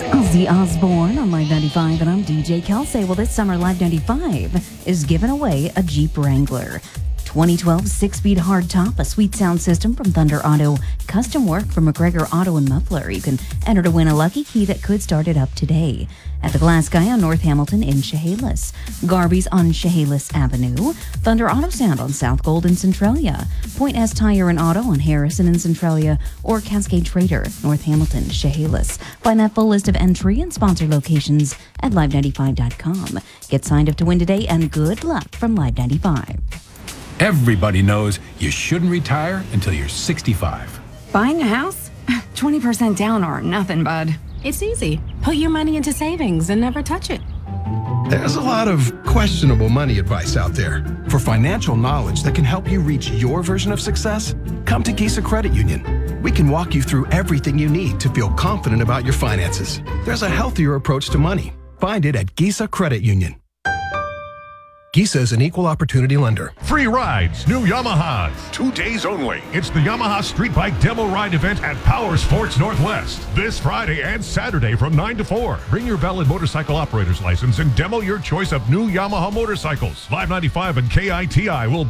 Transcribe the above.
Ozzy Osbourne on Live 95, and I'm DJ Kelsey. Well, this summer, Live 95 is giving away a Jeep Wrangler. 2012 6-speed hardtop, a sweet sound system from Thunder Auto, custom work from McGregor Auto and Muffler. You can enter to win a lucky key that could start it up today at the Glass Guy on North Hamilton in Chehalis, Garby's on Chehalis Avenue, Thunder Auto Sound on South Gold in Centralia, Point S Tire and Auto on Harrison in Centralia, or Cascade Trader, North Hamilton, Chehalis. Find that full list of entry and sponsor locations at live95.com. Get signed up to win today, and good luck from Live 95. Everybody knows you shouldn't retire until you're 65. Buying a house? 20% down or nothing, bud. It's easy. Put your money into savings and never touch it. There's a lot of questionable money advice out there. For financial knowledge that can help you reach your version of success, come to Gisa Credit Union. We can walk you through everything you need to feel confident about your finances. There's a healthier approach to money. Find it at Gisa Credit Union. Gisa is an equal opportunity lender. Free rides, new Yamahas. 2 days only. It's the Yamaha Street Bike Demo Ride event at Power Sports Northwest. This Friday and Saturday from 9 to 4. Bring your valid motorcycle operator's license and demo your choice of new Yamaha motorcycles. Live 95 and KITI will